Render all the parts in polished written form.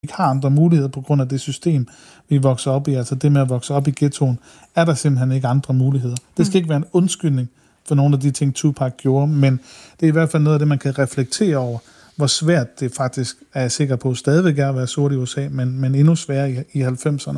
ikke har andre muligheder på grund af det system, vi vokser op i, altså det med at vokse op i ghettoen, er der simpelthen ikke andre muligheder. Det skal ikke være en undskyldning for nogle af de ting, Tupac gjorde, men det er i hvert fald noget af det, man kan reflektere over, hvor svært det faktisk, er jeg sikker på, stadigvæk er at være sort i USA, men endnu sværere i 90'erne.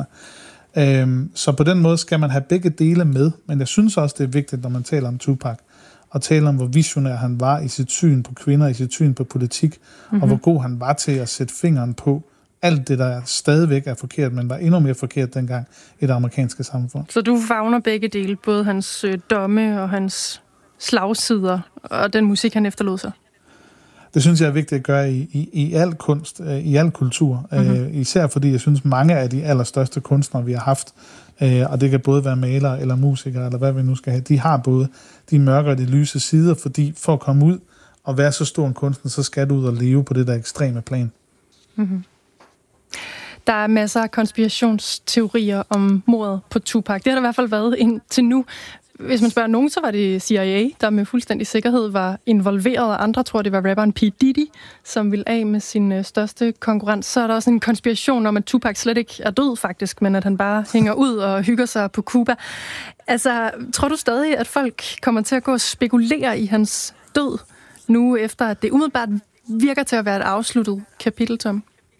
Så på den måde skal man have begge dele med, men jeg synes også, det er vigtigt, når man taler om Tupac, og taler om, hvor visionær han var i sit syn på kvinder, i sit syn på politik, og hvor god han var til at sætte fingeren på alt det, der stadigvæk er forkert, men var endnu mere forkert dengang i det amerikanske samfund. Så du favner begge dele, både hans domme og hans slagsider, og den musik, han efterlod sig? Det synes jeg er vigtigt at gøre i al kunst, i al kultur. Især fordi jeg synes, mange af de allerstørste kunstnere, vi har haft, og det kan både være malere eller musikere, eller hvad vi nu skal have, de har både de mørke og de lyse sider, fordi for at komme ud og være så stor en kunstner, så skal du ud og leve på det der ekstreme plan. Mm-hmm. Der er masser af konspirationsteorier om mordet på Tupac. Det har der i hvert fald været indtil nu. Hvis man spørger nogen, så var det CIA, der med fuldstændig sikkerhed var involveret, og andre tror, det var rapperen P. Diddy, som ville af med sin største konkurrent. Så er der også en konspiration om, at Tupac slet ikke er død faktisk, men at han bare hænger ud og hygger sig på Cuba. Altså, tror du stadig, at folk kommer til at gå og spekulere i hans død nu, efter at det umiddelbart virker til at være et afsluttet kapitel, Tom?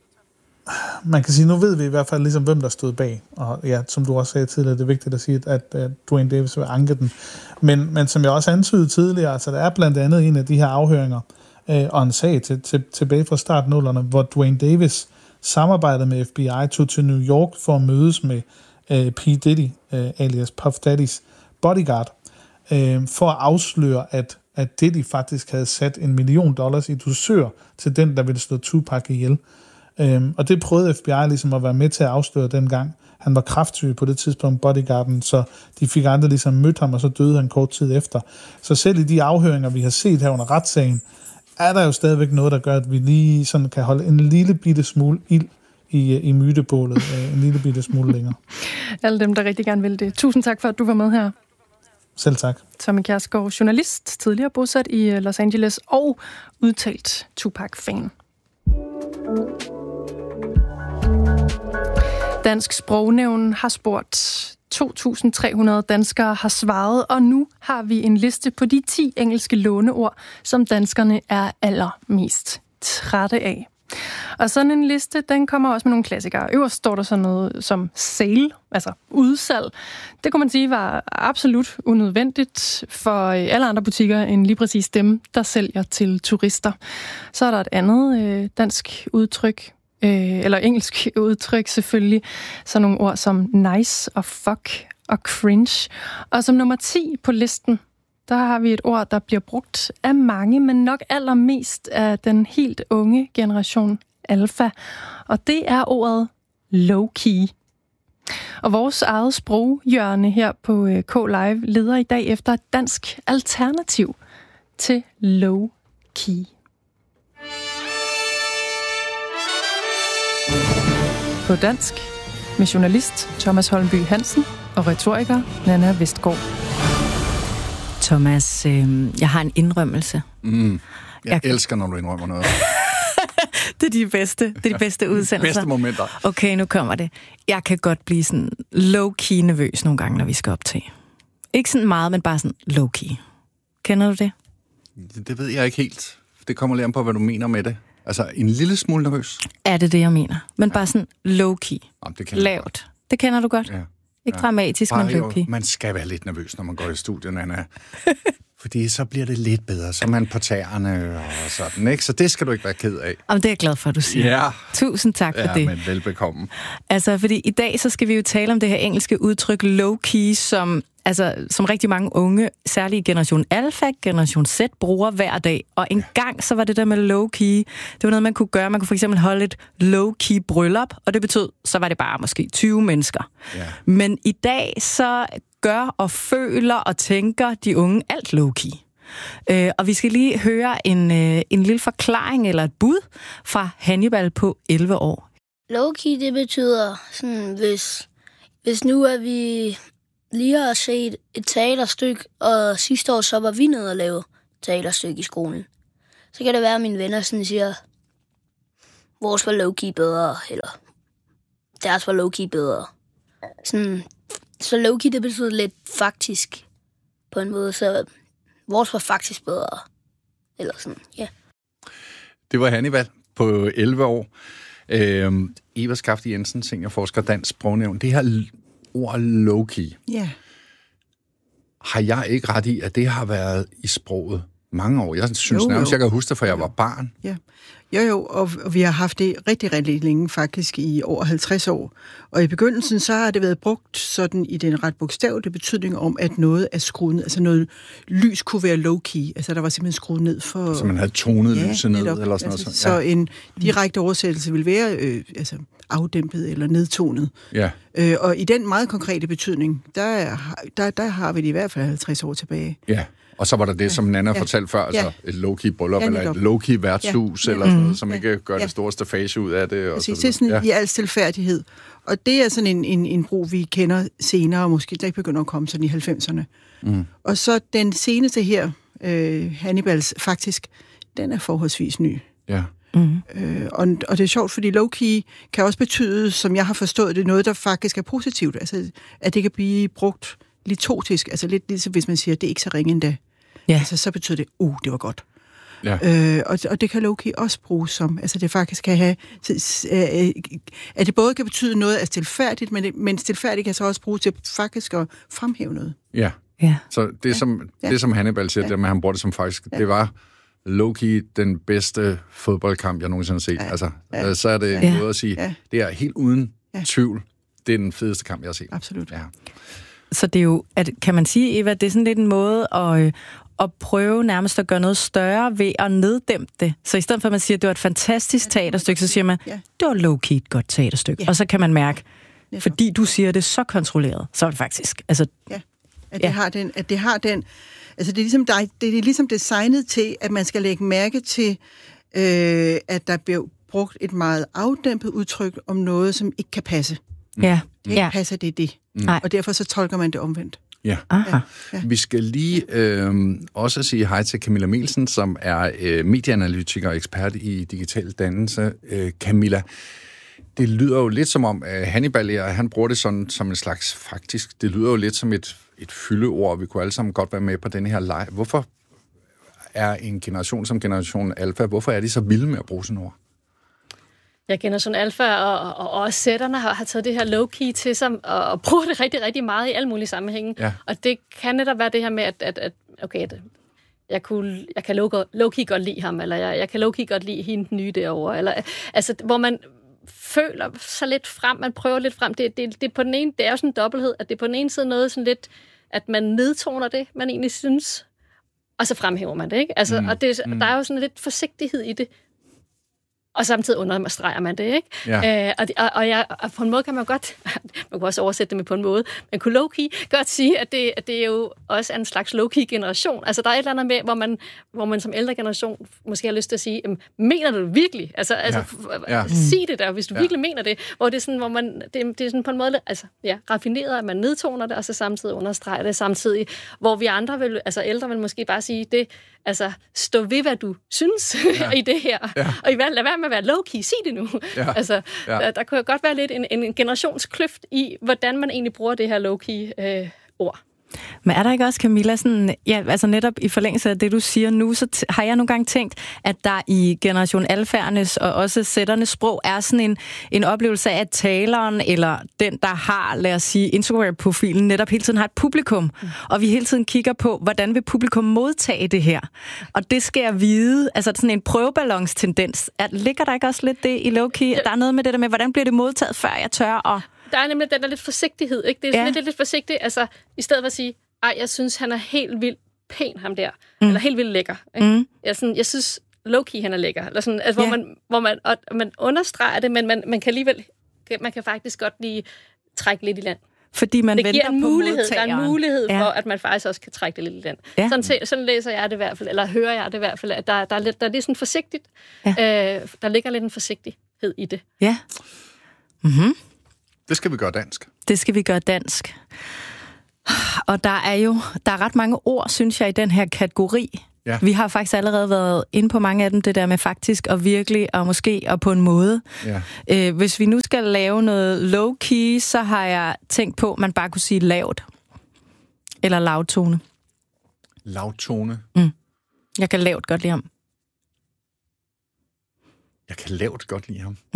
Man kan sige, nu ved vi i hvert fald ligesom, hvem der stod bag. Og ja, som du også sagde tidligere, det er vigtigt at sige, at Duane Davis vil anke den. Men som jeg også antydede tidligere, altså der er blandt andet en af de her afhøringer og en sag tilbage fra startnullerne, hvor Duane Davis samarbejdede med FBI, tog til New York for at mødes med P. Diddy, alias Puff Daddys bodyguard, for at afsløre, at Diddy faktisk havde sat $1 million i dusør til den, der ville slå Tupac ihjel. Og det prøvede FBI ligesom at være med til at afsløre dengang. Han var kræftsyg på det tidspunkt, bodyguarden, så de fik aldrig ligesom mødt ham, og så døde han kort tid efter. Så selv i de afhøringer, vi har set her under retssagen, er der jo stadigvæk noget, der gør, at vi lige sådan kan holde en lille bitte smule ild i mytebålet, en lille bitte smule længere. Alle dem, der rigtig gerne vil det. Tusind tak for, at du var med her. Selv tak. Tommy Kjærsgaard, journalist, tidligere bosat i Los Angeles og udtalt Tupac-fan. Dansk Sprognævn har spurgt. 2.300 danskere har svaret, og nu har vi en liste på de 10 engelske låneord, som danskerne er allermest trætte af. Og sådan en liste, den kommer også med nogle klassikere. Øverst står der sådan noget som sale, altså udsalg. Det kunne man sige var absolut unødvendigt for alle andre butikker end lige præcis dem, der sælger til turister. Så er der et andet dansk udtryk, eller engelsk udtryk selvfølgelig, sådan nogle ord som nice og fuck og cringe. Og som nummer 10 på listen, der har vi et ord, der bliver brugt af mange, men nok allermest af den helt unge generation alfa. Og det er ordet low-key. Og vores eget sproghjørne her på K-Live leder i dag efter et dansk alternativ til low-key. På dansk med journalist Thomas Holmby Hansen og retoriker Nanna Vestgaard. Thomas, jeg har en indrømmelse. Jeg elsker, når du indrømmer noget. Det er de bedste udsendelser. Bedste momenter. Okay, nu kommer det. Jeg kan godt blive sådan low-key nervøs nogle gange, når vi skal optage. Ikke sådan meget, men bare sådan low-key. Kender du det? Det ved jeg ikke helt. Det kommer lidt an på, hvad du mener med det. Altså, en lille smule nervøs. Er det, jeg mener? Men bare sådan low-key. Jamen, det lavt. Det kender du godt? Ja. Ikke dramatisk, men low-key. Man skal være lidt nervøs, når man går i studiet, Anna. Fordi så bliver det lidt bedre. Så er man på tæerne og sådan, ikke? Så det skal du ikke være ked af. Jamen, det er jeg glad for, at du siger. Ja. Tusind tak for det. Ja, men velbekomme. Altså, fordi i dag, så skal vi jo tale om det her engelske udtryk low-key, som rigtig mange unge, særligt generation Alpha, generation Z, bruger hver dag. Og en gang, så var det der med low-key, det var noget, man kunne gøre. Man kunne for eksempel holde et low-key bryllup, og det betød, så var det bare måske 20 mennesker. Ja. Men i dag, så gør og føler og tænker de unge alt low-key. Og vi skal lige høre en lille forklaring eller et bud fra Hannibal på 11 år. Low-key, det betyder sådan, hvis nu er vi lige har set et teaterstykke, og sidste år så var vi nede og lave teaterstykke i skolen. Så kan det være, at mine venner sådan siger, vores var low-key bedre, eller deres var low-key bedre. Sådan, så low-key, det betyder lidt faktisk på en måde, så vores var faktisk bedre. Eller sådan, ja. Det var Hannibal på 11 år. Eva Skafte Jensen, seniorforsker, Dansk Sprognævn. Det her ord low-key. Ja. Har jeg ikke ret i, at det har været i sproget mange år? Jeg synes nærmest, jeg kan huske det, for jeg var barn. Ja. Jo, og vi har haft det rigtig, rigtig længe, faktisk i over 50 år. Og i begyndelsen, så har det været brugt sådan i den ret bogstavelige betydning om, at noget er skruet ned. Altså noget lys kunne være low-key. Altså der var simpelthen skruet ned for... Så man havde tonet lyset ned, netop, eller sådan altså, noget. Så en direkte oversættelse vil være afdæmpet eller nedtonet. Ja. Og i den meget konkrete betydning, der har vi det i hvert fald 50 år tilbage. Ja. Og så var der det, som Nana fortalte før, altså et low-key bryllup, eller et low-key værtshus, eller sådan noget, som ikke gør det store stafage ud af det. Og så det er sådan i al stilfærdighed. Og det er sådan en brug, vi kender senere, måske der ikke begynder at komme sådan i 90'erne. Mm. Og så den seneste her, Hannibals, faktisk, den er forholdsvis ny. Ja. Og det er sjovt, fordi low-key kan også betyde, som jeg har forstået det, noget, der faktisk er positivt. Altså, at det kan blive brugt litotisk, altså lidt ligesom hvis man siger, det er ikke så ringe endda. Ja. Altså, så betyder det, det var godt. Ja. Og det kan low-key også bruges som, altså det faktisk kan have, at det både kan betyde noget af stilfærdigt, men stilfærdigt kan så også bruges til faktisk at fremhæve noget. Ja. Ja. Så det som Hannibal siger, det med, han bruger det som faktisk, det var low-key den bedste fodboldkamp, jeg nogensinde har set. Ja. Altså, så er det en måde at sige, det er helt uden tvivl, det er den fedeste kamp, jeg har set. Absolut. Ja. Så det er jo, kan man sige, Eva, det er sådan lidt en måde at prøve nærmest at gøre noget større ved at neddæmpe det. Så i stedet for, at man siger, at det var et fantastisk teaterstykke, så siger man, det var low-key et godt teaterstykke. Ja. Og så kan man mærke, fordi du siger det så kontrolleret, så er det faktisk. Altså, at det har den, altså det er ligesom designet til, at man skal lægge mærke til, at der bliver brugt et meget afdæmpet udtryk om noget, som ikke kan passe. Ja. Det ikke passer det. Og derfor så tolker man det omvendt. Ja. Vi skal lige også sige hej til Camilla Mielsen, som er medieanalytiker og ekspert i digital dannelse. Camilla, det lyder jo lidt som om, Hannibal, han bruger det sådan som en slags faktisk, det lyder jo lidt som et fyldeord, vi kunne alle sammen godt være med på den her leg. Hvorfor er en generation som generation alfa, hvorfor er de så vilde med at bruge sådan ord? Ja, Generation Alpha og også sætterne har taget det her low-key til sig og bruger det rigtig, rigtig meget i alle mulige sammenhænge. Ja. Og det kan netop være det her med, at jeg kan low-key godt lide ham, eller jeg kan low-key godt lide hende den nye derovre. Eller, altså, hvor man føler sig lidt frem, man prøver lidt frem. Det på den ene, det er jo sådan en dobbelthed, at det er på den ene side noget sådan lidt, at man nedtoner det, man egentlig synes, og så fremhæver man det, ikke? Altså, og der er jo sådan lidt forsigtighed i det. Og samtidig understreger man det, ikke? Ja. Og på en måde kan man godt, man kan også oversætte det med på en måde, man kunne low-key godt sige, at det er jo også en slags low-key generation. Altså der er et eller andet med, hvor man som ældre generation måske har lyst til at sige, mener du det virkelig? Altså sig det der, hvis du virkelig mener det. Hvor det er sådan, hvor man, det er sådan på en måde, raffineret, at man nedtoner det, og så samtidig understreger det samtidig, hvor vi andre vil, altså ældre vil måske bare sige det, altså stå ved, hvad du synes i det her. Ja. Og lad være med at være low-key, sig det nu. Ja. Altså, der kunne godt være lidt en generationskløft i, hvordan man egentlig bruger det her low-key ord. Men er der ikke også, Camilla, sådan, altså netop i forlængelse af det, du siger nu, så har jeg nogle gange tænkt, at der i Generation Alfa'ernes og også sætternes sprog er sådan en oplevelse af, at taleren eller den, der har, lad os sige, Instagram-profilen, netop hele tiden har et publikum. Og vi hele tiden kigger på, hvordan vil publikum modtage det her? Og det skal jeg vide, altså sådan en prøveballonstendens. Ligger der ikke også lidt det i low-key? Der er noget med det der med, hvordan bliver det modtaget, før jeg tør og... Der er nemlig den der lidt forsigtighed, ikke? Det er lidt forsigtigt, altså i stedet for at sige, jeg synes, han er helt vildt pæn, ham der. Eller helt vildt lækker. Ikke? Jeg synes, low-key, han er lækker. Eller sådan, altså, hvor man understreger det, men man kan alligevel, man kan faktisk godt lige trække lidt i land. Fordi man det venter giver en på mulighed, modtageren. der er en mulighed for, at man faktisk også kan trække det lidt i land. Ja. Sådan læser jeg det i hvert fald, eller hører jeg det i hvert fald, at der er lidt sådan forsigtigt. Ja. Der ligger lidt en forsigtighed i det. Ja. Det skal vi gøre dansk. Det skal vi gøre dansk. Og der er ret mange ord, synes jeg, i den her kategori. Ja. Vi har faktisk allerede været inde på mange af dem, det der med faktisk og virkelig og måske og på en måde. Ja. Hvis vi nu skal lave noget low-key, så har jeg tænkt på, at man bare kunne sige lavt. Eller lavtone. Lavtone? Jeg kan lavt godt lide ham. Jeg kan lavt godt lide ham.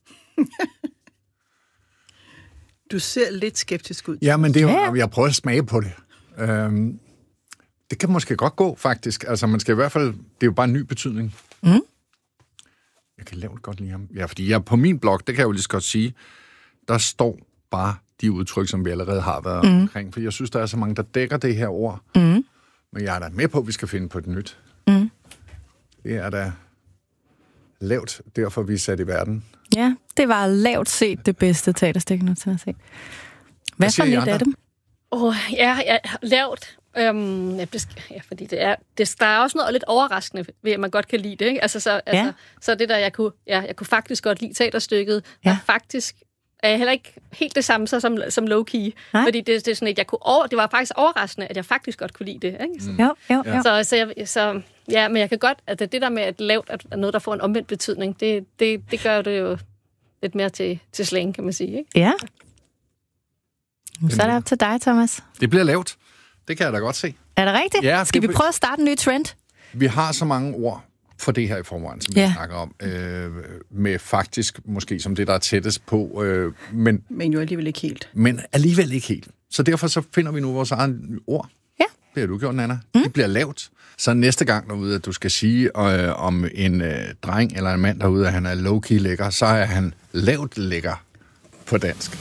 Du ser lidt skeptisk ud. Ja, men det er jo, jeg prøver at smage på det. Det kan måske godt gå, faktisk. Altså, man skal i hvert fald... Det er jo bare en ny betydning. Jeg kan lavt godt lide ham. Ja, fordi jeg på min blog, det kan jeg jo lige så godt sige, der står bare de udtryk, som vi allerede har været omkring. For jeg synes, der er så mange, der dækker det her ord. Men jeg er da med på, at vi skal finde på et nyt. Det er da lavt, derfor vi er sat i verden. Ja, det var lavt set det bedste teaterstykke, nu til at se. Hvad for lidt af dem? Lavt. Fordi der er også noget lidt overraskende ved, at man godt kan lide det. Ikke? Så det der, jeg kunne faktisk godt lide teaterstykket, faktisk er heller ikke helt det samme som low-key. Fordi det er sådan et, det var faktisk overraskende, at jeg faktisk godt kunne lide det. Ikke? Men jeg kan godt, at det der med, at lavt er noget, der får en omvendt betydning, det gør det jo lidt mere til slang, kan man sige. Ikke? Ja. Så er det op til dig, Thomas. Det bliver lavt. Det kan jeg da godt se. Er det rigtigt? Ja, skal vi prøve at starte en ny trend? Vi har så mange ord for det her i forvejen, som vi snakker om. Med faktisk måske som det, der er tættest på. Men jo alligevel ikke helt. Men alligevel ikke helt. Så derfor så finder vi nu vores eget ord. Ja. Det har du gjort, Nana. Det bliver lavt. Så næste gang derude, at du skal sige om en dreng eller en mand derude, at han er low-key lækker, så er han lavt lækker på dansk.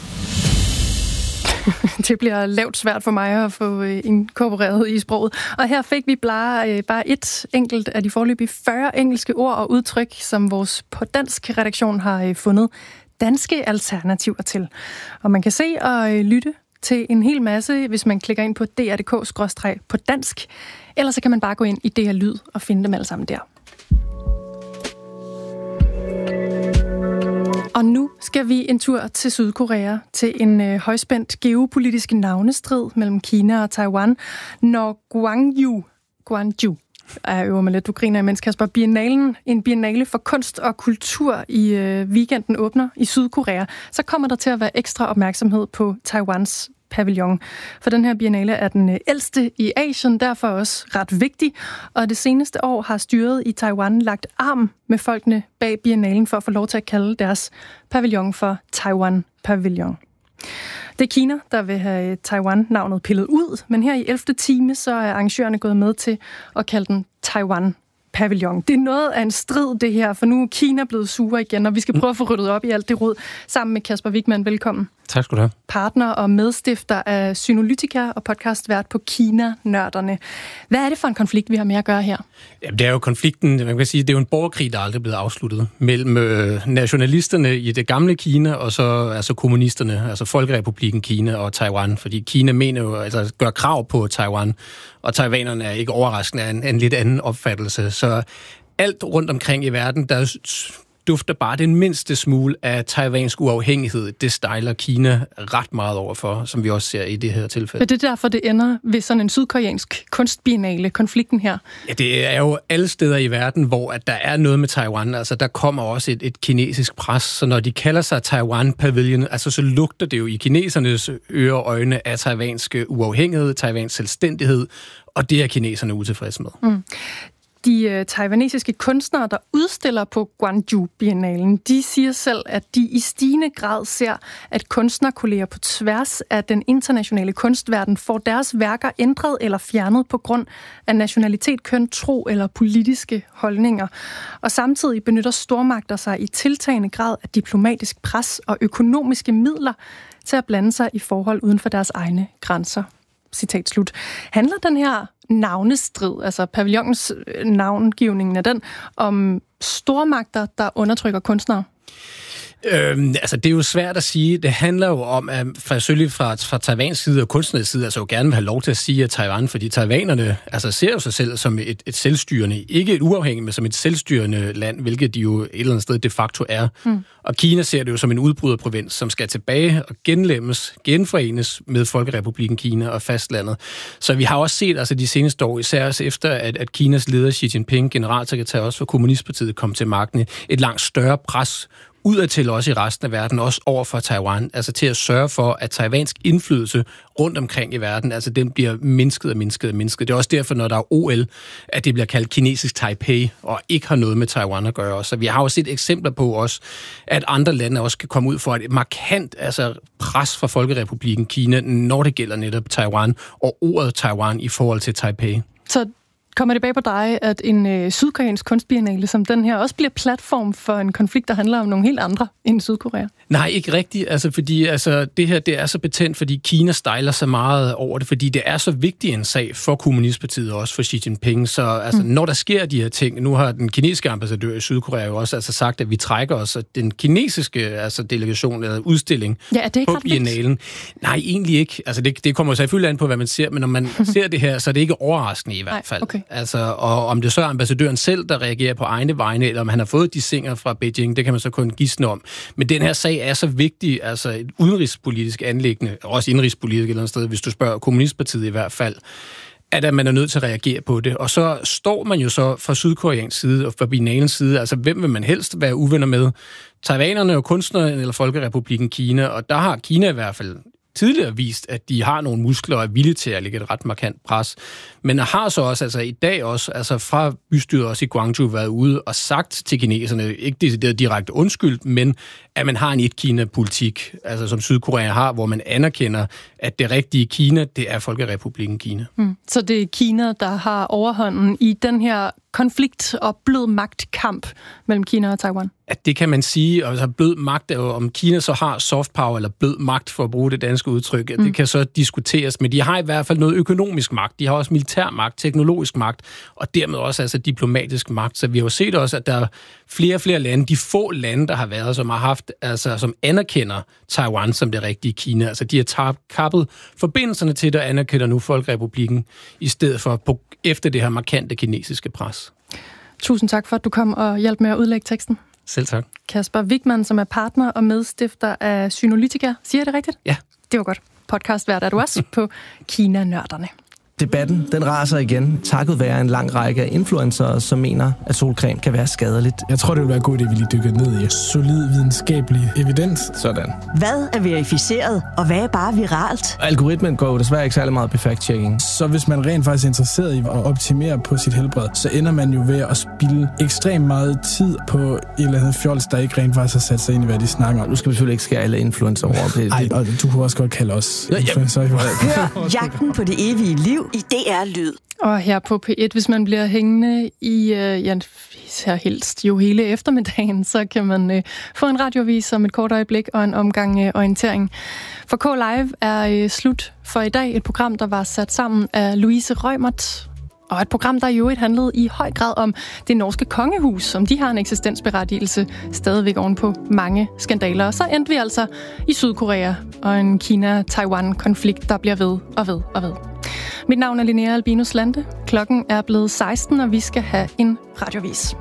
Det bliver lavt svært for mig at få inkorporeret i sproget. Og her fik vi bare et enkelt af de foreløbige 40 engelske ord og udtryk, som vores på dansk redaktion har fundet danske alternativer til. Og man kan se og lytte til en hel masse, hvis man klikker ind på dr.dk/på dansk. Ellers så kan man bare gå ind i DR Lyd og finde dem alle sammen der. Og nu skal vi en tur til Sydkorea, til en højspændt geopolitisk navnestrid mellem Kina og Taiwan, når Gwangju er øver mig lidt, du griner imens, Kasper, en biennale for kunst og kultur i weekenden åbner i Sydkorea, så kommer der til at være ekstra opmærksomhed på Taiwans pavillon. For den her biennale er den ældste i Asien, derfor også ret vigtig, og det seneste år har styret i Taiwan lagt arm med folkene bag biennalen for at få lov til at kalde deres pavillon for Taiwan Pavilion. Det er Kina, der vil have Taiwan-navnet pillet ud, men her i 11. time, så er arrangørerne gået med til at kalde den Taiwan Pavillon. Det er noget af en strid, det her, for nu er Kina blevet sure igen, og vi skal prøve at få ryddet op i alt det rod sammen med Kasper Wigman. Velkommen. Tak skal du have. Partner og medstifter af Synolytica og podcastvært på Kina-nørderne. Hvad er det for en konflikt, vi har med at gøre her? Jamen, det er jo konflikten, man kan sige, det er jo en borgerkrig, der aldrig er blevet afsluttet, mellem nationalisterne i det gamle Kina, og så altså kommunisterne, altså Folkerepublikken Kina og Taiwan, fordi Kina mener jo, altså gør krav på Taiwan, og taiwanerne er ikke overraskende af en lidt anden opfattelse. Så alt rundt omkring i verden, der dufter bare den mindste smule af taiwansk uafhængighed. Det stejler Kina ret meget overfor, som vi også ser i det her tilfælde. Men det er derfor, det ender ved sådan en sydkoreansk kunstbiennale, konflikten her? Ja, det er jo alle steder i verden, hvor at der er noget med Taiwan. Altså, der kommer også et kinesisk pres, så når de kalder sig Taiwan Pavilion, altså, så lugter det jo i kinesernes ører og øjne af taiwansk uafhængighed, taiwansk selvstændighed, og det er kineserne utilfredse med. De taiwanesiske kunstnere, der udstiller på Gwangju-biennalen, de siger selv, at de i stigende grad ser, at kunstnerkolleger på tværs af den internationale kunstverden får deres værker ændret eller fjernet på grund af nationalitet, køn, tro eller politiske holdninger. Og samtidig benytter stormagter sig i tiltagende grad af diplomatisk pres og økonomiske midler til at blande sig i forhold uden for deres egne grænser. Citat slut. Handler den her navnestrid, altså pavillonens navngivningen af den, om stormagter, der undertrykker kunstnere? Altså, det er jo svært at sige. Det handler jo om, at selvfølgelig fra Taiwans side og kunstnernes side, altså jo gerne vil have lov til at sige, at Taiwan, fordi taiwanerne altså ser jo sig selv som et selvstyrende, ikke et uafhængigt, men som et selvstyrende land, hvilket de jo et eller andet sted de facto er. Og Kina ser det jo som en udbryderprovins, som skal tilbage og genforenes med Folkerepublikken Kina og fastlandet. Så vi har også set altså de seneste år, især også efter, at Kinas leder Xi Jinping, generalsekretær også for Kommunistpartiet, kom til magten, et langt større pres udadtil også i resten af verden, også over for Taiwan, altså til at sørge for, at taiwansk indflydelse rundt omkring i verden, altså den bliver mindsket. Det er også derfor, når der er OL, at det bliver kaldt kinesisk Taipei, og ikke har noget med Taiwan at gøre. Så vi har jo set eksempler på også, at andre lande også kan komme ud for et markant pres fra Folkerepublikken Kina, når det gælder netop Taiwan, og ordet Taiwan i forhold til Taipei. Så kommer det bag på dig, at en sydkoreansk kunstbiennale som den her også bliver platform for en konflikt, der handler om nogle helt andre end Sydkorea? Nej, ikke rigtigt. Altså, fordi det her det er så betændt, fordi Kina stejler så meget over det, fordi det er så vigtig en sag for Kommunistpartiet og også for Xi Jinping. Så når der sker de her ting, nu har den kinesiske ambassadør i Sydkorea jo også sagt, at vi trækker os, at den kinesiske delegation eller udstilling på biennalen. Nej, egentlig ikke. Altså, det kommer selvfølgelig an på, hvad man ser, men når man ser det her, så er det ikke overraskende i hvert fald. Okay. Altså, og om det så er ambassadøren selv, der reagerer på egne vegne, eller om han har fået de singer fra Beijing, det kan man så kun gisne om. Men den her sag er så vigtig, altså et udenrigspolitisk anliggende, også indrigspolitisk et eller andet sted, hvis du spørger Kommunistpartiet i hvert fald, at man er nødt til at reagere på det. Og så står man jo så fra sydkoreansk side og fra biennalens side, altså hvem vil man helst være uvenner med? Taiwanerne og kunstnerne eller Folkerepublikken Kina, og der har Kina i hvert fald tidligere vist, at de har nogle muskler og er villige til at lægge et ret markant pres. Men har så også, i dag også, fra bystyret også i Guangzhou været ude og sagt til kineserne, ikke det direkte undskyldt, men at man har en et-Kina-politik, altså som Sydkorea har, hvor man anerkender, at det rigtige Kina, det er Folkerepublikken Kina. Så det er Kina, der har overhånden i den her konflikt og blød magtkamp mellem Kina og Taiwan? At det kan man sige, og altså blød magt er jo, om Kina så har soft power eller blød magt, for at bruge det danske udtryk, det kan så diskuteres, men de har i hvert fald noget økonomisk magt, de har også militær magt, teknologisk magt, og dermed også diplomatisk magt. Så vi har jo set også, at der er flere og flere lande, de få lande, der har været, som har haft, som anerkender Taiwan som det rigtige Kina. Altså de har kappet forbindelserne til det og anerkender nu Folkerepublikken, i stedet for efter det her markante kinesiske pres. Tusind tak for, at du kom og hjalp med at udlægge teksten. Selv tak. Kasper Wigman, som er partner og medstifter af Synolytica. Siger jeg det rigtigt? Ja. Det var godt. Podcastvært er du også på Kina-nørderne. Debatten, den raser igen, takket være en lang række af influencere, som mener, at solcreme kan være skadeligt. Jeg tror, det vil være godt, at vi lige dykker ned i solid videnskabelig evidens. Sådan. Hvad er verificeret, og hvad er bare viralt? Algoritmen går desværre ikke særlig meget på fact-checking. Så hvis man rent faktisk er interesseret i at optimere på sit helbred, så ender man jo ved at spilde ekstremt meget tid på et eller andet fjols, der ikke rent faktisk har sat sig ind i, hvad de snakker om. Nu skal vi selvfølgelig ikke skære alle influencer over. Nej, og du kunne også godt kalde os influencer. Hør jagten på det evige liv i DR Lyd. Og her på P1, hvis man bliver hængende i helst jo hele eftermiddagen, så kan man få en radiovis om et kort øjeblik og en omgang orientering. For K-Live er slut for i dag. Et program, der var sat sammen af Louise Reumert. Og et program, der i øvrigt handlede i høj grad om det norske kongehus, som de har en eksistensberettigelse stadigvæk ovenpå mange skandaler. Og så endte vi altså i Sydkorea og en Kina-Taiwan-konflikt, der bliver ved og ved og ved. Mit navn er Linnea Albinus Lande. Klokken er blevet 16, og vi skal have en radiovis.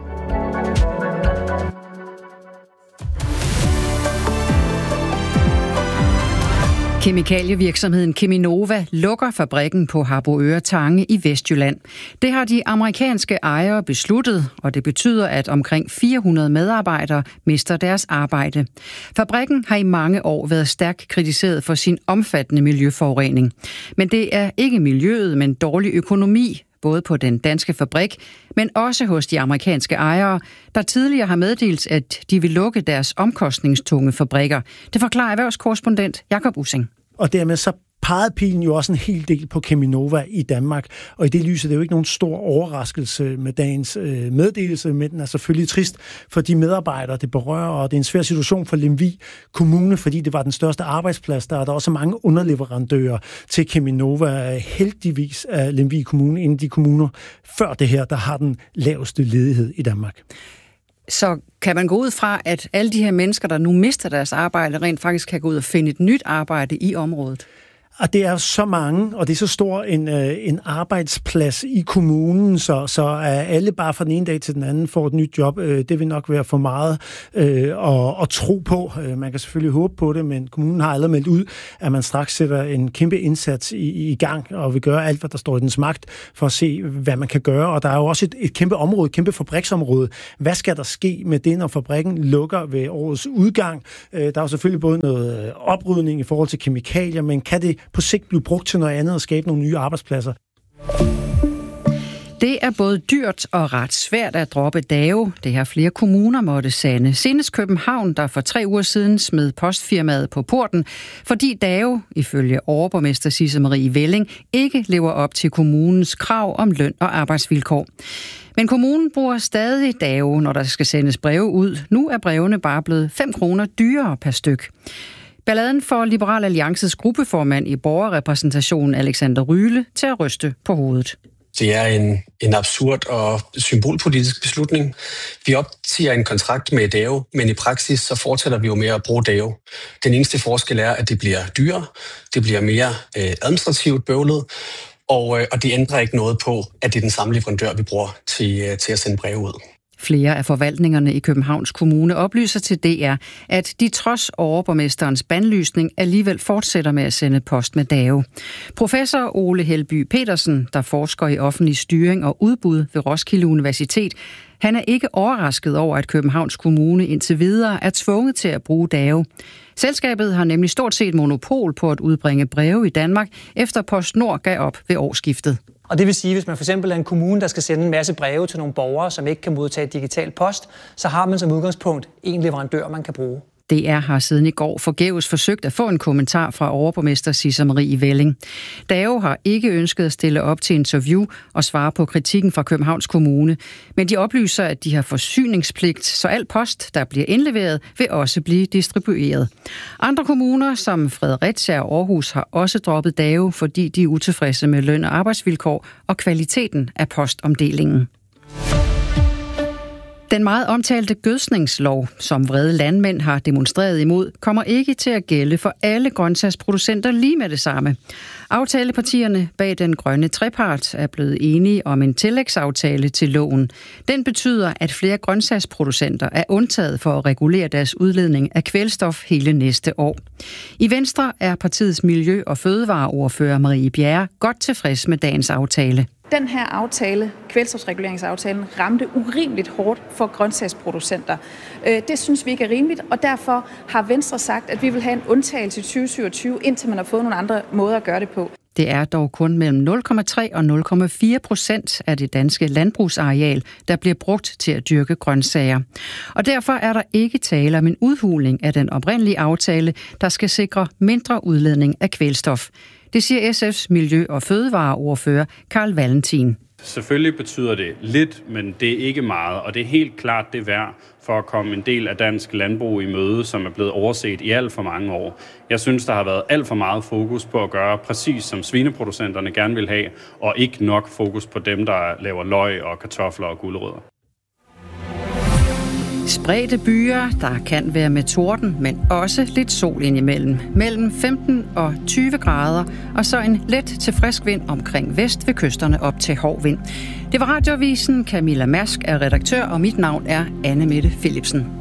Kemikalievirksomheden Cheminova lukker fabrikken på Harboøre Tange i Vestjylland. Det har de amerikanske ejere besluttet, og det betyder, at omkring 400 medarbejdere mister deres arbejde. Fabrikken har i mange år været stærkt kritiseret for sin omfattende miljøforurening. Men det er ikke miljøet, men dårlig økonomi, både på den danske fabrik, men også hos de amerikanske ejere, der tidligere har meddelt, at de vil lukke deres omkostningstunge fabrikker. Det forklarer erhvervskorrespondent Jakob Ussing. Og dermed så pegede pilen jo også en hel del på Cheminova i Danmark. Og i det lys er det jo ikke nogen stor overraskelse med dagens meddelelse, men den er selvfølgelig trist for de medarbejdere, det berører, og det er en svær situation for Lemvig Kommune, fordi det var den største arbejdsplads. Der er der også mange underleverandører til Cheminova. Heldigvis er Lemvig Kommune en af de kommuner før det her, der har den laveste ledighed i Danmark. Så kan man gå ud fra, at alle de her mennesker, der nu mister deres arbejde, rent faktisk kan gå ud og finde et nyt arbejde i området? Og det er så mange, og det er så stor en arbejdsplads i kommunen, så alle bare fra den ene dag til den anden får et nyt job. Det vil nok være for meget at tro på. Man kan selvfølgelig håbe på det, men kommunen har allerede meldt ud, at man straks sætter en kæmpe indsats i gang, og vil gøre alt, hvad der står i dens magt, for at se, hvad man kan gøre. Og der er jo også et kæmpe område, et kæmpe fabriksområde. Hvad skal der ske med det, når fabrikken lukker ved årets udgang? Der er jo selvfølgelig både noget oprydning i forhold til kemikalier, men kan det på sigt blive brugt til noget andet og skabe nogle nye arbejdspladser? Det er både dyrt og ret svært at droppe DAO. Det har flere kommuner måtte sande. Senest København, der for 3 uger siden smed postfirmaet på porten, fordi DAO, ifølge overborgmester Sisse Marie Velling, ikke lever op til kommunens krav om løn og arbejdsvilkår. Men kommunen bruger stadig DAO, når der skal sendes breve ud. Nu er brevene bare blevet 5 kroner dyrere per styk. Balladen får Liberal Alliances gruppeformand i borgerrepræsentationen Alexander Ryle til at ryste på hovedet. Det er en absurd og symbolpolitisk beslutning. Vi opsiger en kontrakt med DAO, men i praksis så fortsætter vi jo med at bruge DAO. Den eneste forskel er, at det bliver dyrere, det bliver mere administrativt bøvlet, og det ændrer ikke noget på, at det er den samme leverandør, vi bruger til at sende breve ud. Flere af forvaltningerne i Københavns Kommune oplyser til DR, at de trods overborgmesterens bandlysning alligevel fortsætter med at sende post med DAO. Professor Ole Helby Petersen, der forsker i offentlig styring og udbud ved Roskilde Universitet, han er ikke overrasket over, at Københavns Kommune indtil videre er tvunget til at bruge DAO. Selskabet har nemlig stort set monopol på at udbringe breve i Danmark, efter PostNord gav op ved årsskiftet. Og det vil sige, at hvis man for eksempel er en kommune, der skal sende en masse breve til nogle borgere, som ikke kan modtage digital post, så har man som udgangspunkt en leverandør, man kan bruge. DR har siden i går forgæves forsøgt at få en kommentar fra overborgmester Sisse Marie Velling. DAO har ikke ønsket at stille op til interview og svare på kritikken fra Københavns Kommune, men de oplyser, at de har forsyningspligt, så al post, der bliver indleveret, vil også blive distribueret. Andre kommuner, som Fredericia og Aarhus, har også droppet DAO, fordi de er utilfredse med løn- og arbejdsvilkår og kvaliteten af postomdelingen. Den meget omtalte gødskningslov, som vrede landmænd har demonstreret imod, kommer ikke til at gælde for alle grøntsagsproducenter lige med det samme. Aftalepartierne bag den grønne trepart er blevet enige om en tillægsaftale til loven. Den betyder, at flere grøntsagsproducenter er undtaget for at regulere deres udledning af kvælstof hele næste år. I Venstre er partiets miljø- og fødevareordfører Marie Bjerre godt tilfreds med dagens aftale. Den her aftale, kvælstofreguleringsaftalen, ramte urimeligt hårdt for grøntsagsproducenter. Det synes vi ikke er rimeligt, og derfor har Venstre sagt, at vi vil have en undtagelse i 2027, indtil man har fået nogle andre måder at gøre det på. Det er dog kun mellem 0,3 og 0,4% af det danske landbrugsareal, der bliver brugt til at dyrke grøntsager. Og derfor er der ikke tale om en udhuling af den oprindelige aftale, der skal sikre mindre udledning af kvælstof. Det siger SF's miljø- og fødevareordfører Carl Valentin. Selvfølgelig betyder det lidt, men det er ikke meget, og det er helt klart det værd for at komme en del af dansk landbrug i møde, som er blevet overset i alt for mange år. Jeg synes, der har været alt for meget fokus på at gøre præcis som svineproducenterne gerne vil have, og ikke nok fokus på dem, der laver løg og kartofler og gulerødder. Spredte byer, der kan være med torden, men også lidt sol indimellem. Mellem 15 og 20 grader, og så en let til frisk vind omkring vest ved kysterne op til hård vind. Det var Radioavisen. Camilla Mask er redaktør, og mit navn er Anne Mette Philipsen.